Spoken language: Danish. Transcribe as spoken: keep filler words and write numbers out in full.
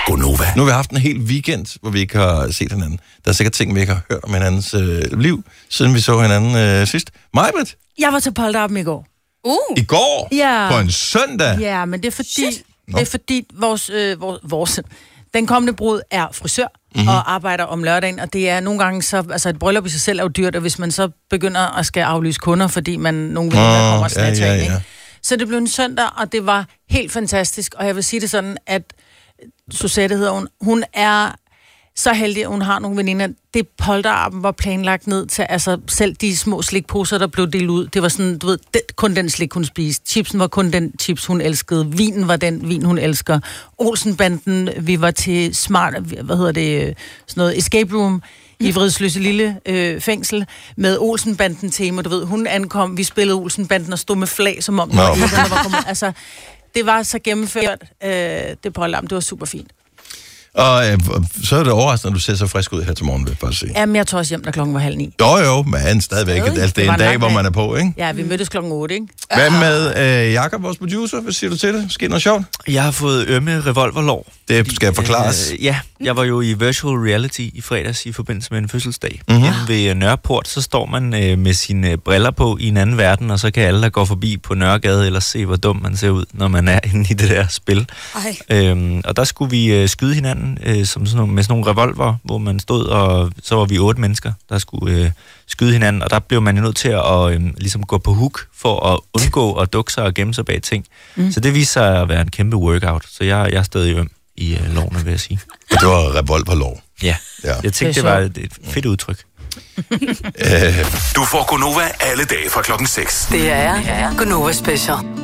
Gonova. Nu har vi haft en hel weekend, hvor vi ikke har set hinanden. Der er sikkert ting, vi ikke har hørt om hinandens øh, liv, siden vi så hinanden øh, sidst. Majbrit? Jeg var til polterappen i går. Uh. I går? Ja. På en søndag? Ja, men det er fordi, det er fordi vores, øh, vores, vores, den kommende brud er frisør mm-hmm. og arbejder om lørdagen, og det er nogle gange så, altså et bryllup i sig selv er jo dyrt, og hvis man så begynder at skal aflyse kunder, fordi man nogle veninder kommer og snatcher ja, ja, ind, ja. Så det blev en søndag, og det var helt fantastisk, og jeg vil sige det sådan, at Susette hedder hun, hun er så heldig, at hun har nogle veninder. Det polterappen var planlagt ned til, altså selv de små slikposer, der blev delt ud, det var sådan, du ved, det, kun den slik, hun spiste. Chipsen var kun den chips, hun elskede. Vinen var den vin, hun elsker. Olsenbanden, vi var til smart, hvad hedder det, sådan noget escape room i Vridsløse lille øh, fængsel med Olsenbanden tema, du ved, hun ankom, vi spillede Olsenbanden og stod med flag, som om no. der var kommet, altså, det var så gennemført, øh, det polterappen, det var super fint. Og øh, så er det overraskende, at du ser så frisk ud her til morgen, vil jeg bare sige. Jamen, jeg tog også hjem, da klokken var halv ni. Jo, jo, men stadigvæk. Stadig. Altså, det er en dag, hvor man er på, ikke? Ja, vi mødtes klokken otte, ikke? Hvad med øh, Jakob, vores producer? Hvad siger du til det? Sker noget sjovt? Jeg har fået ømme revolverlår. Det skal jeg forklares. Øh, ja, jeg var jo i virtual reality i fredags i forbindelse med en fødselsdag. Mm-hmm. Ved Nørreport, så står man øh, med sine briller på i en anden verden, og så kan alle, der går forbi på Nørregade, eller se, hvor dum man ser ud, når man er inde i det der spil. Øhm, og der skulle vi øh, skyde hinanden øh, som sådan nogle, med sådan nogle revolver, hvor man stod, og så var vi otte mennesker, der skulle øh, skyde hinanden, og der blev man jo nødt til at øh, ligesom gå på hook for at undgå at dukke sig og gemme sig bag ting. Mm. Så det viste sig at være en kæmpe workout, så jeg, jeg er stadig øm i øh, lovene, vil jeg sige. Og det var revolverlov. Ja. ja, jeg tænkte, det var et, et fedt udtryk. øh. Du får Gonova alle dage fra klokken seks. Det er Gonova Special.